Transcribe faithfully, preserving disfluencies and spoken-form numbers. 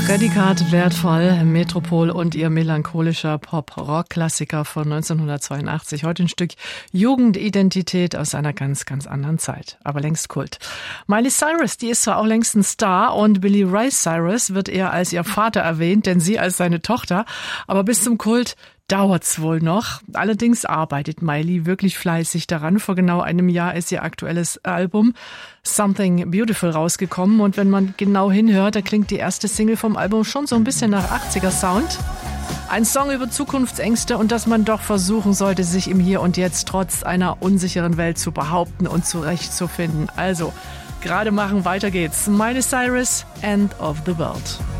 Prädikat wertvoll, Metropol und ihr melancholischer Pop-Rock-Klassiker von neunzehnhundertzweiundachtzig. Heute ein Stück Jugendidentität aus einer ganz, ganz anderen Zeit, aber längst Kult. Miley Cyrus, die ist zwar auch längst ein Star und Billy Ray Cyrus wird eher als ihr Vater erwähnt, denn sie als seine Tochter, aber bis zum Kult dauert's wohl noch. Allerdings arbeitet Miley wirklich fleißig daran. Vor genau einem Jahr ist ihr aktuelles Album Something Beautiful rausgekommen. Und wenn man genau hinhört, da klingt die erste Single vom Album schon so ein bisschen nach achtziger Sound. Ein Song über Zukunftsängste und dass man doch versuchen sollte, sich im Hier und Jetzt trotz einer unsicheren Welt zu behaupten und zurechtzufinden. Also, gerade machen, weiter geht's. Miley Cyrus, End of the World.